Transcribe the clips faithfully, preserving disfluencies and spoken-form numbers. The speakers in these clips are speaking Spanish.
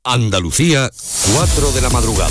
Andalucía, cuatro de la madrugada.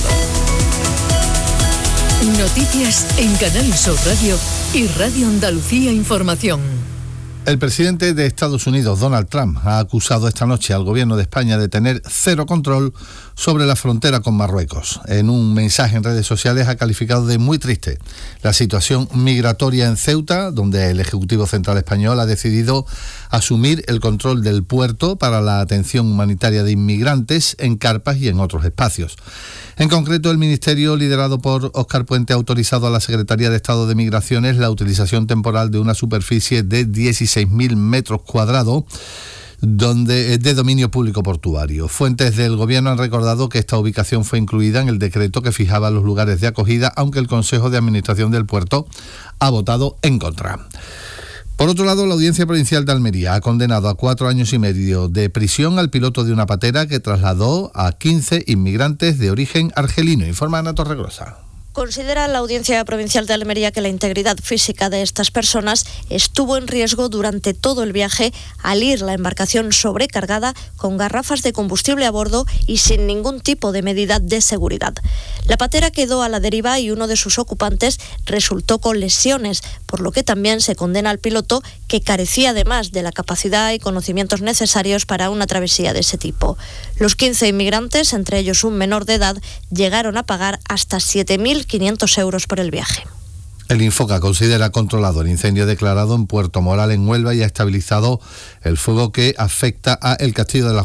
Noticias en Canal Sur Radio y Radio Andalucía Información. El presidente de Estados Unidos, Donald Trump, ha acusado esta noche al gobierno de España de tener cero control sobre la frontera con Marruecos. En un mensaje en redes sociales ha calificado de muy triste la situación migratoria en Ceuta, donde el Ejecutivo Central Español ha decidido asumir el control del puerto para la atención humanitaria de inmigrantes en carpas y en otros espacios. En concreto, el ministerio liderado por Óscar Puente ha autorizado a la Secretaría de Estado de Migraciones la utilización temporal de una superficie de dieciséis mil metros cuadrados donde, de dominio público portuario. Fuentes del Gobierno han recordado que esta ubicación fue incluida en el decreto que fijaba los lugares de acogida, aunque el Consejo de Administración del puerto ha votado en contra. Por otro lado, la Audiencia Provincial de Almería ha condenado a cuatro años y medio de prisión al piloto de una patera que trasladó a quince inmigrantes de origen argelino, informa Ana Torregrosa. Considera la Audiencia Provincial de Almería que la integridad física de estas personas estuvo en riesgo durante todo el viaje al ir la embarcación sobrecargada con garrafas de combustible a bordo y sin ningún tipo de medida de seguridad. La patera quedó a la deriva y uno de sus ocupantes resultó con lesiones, por lo que también se condena al piloto, que carecía además de la capacidad y conocimientos necesarios para una travesía de ese tipo. Los quince inmigrantes, entre ellos un menor de edad, llegaron a pagar hasta siete mil quinientos euros por el viaje. El Infoca considera controlado el incendio declarado en Puerto Moral, en Huelva, y ha estabilizado el fuego que afecta a El Castillo de la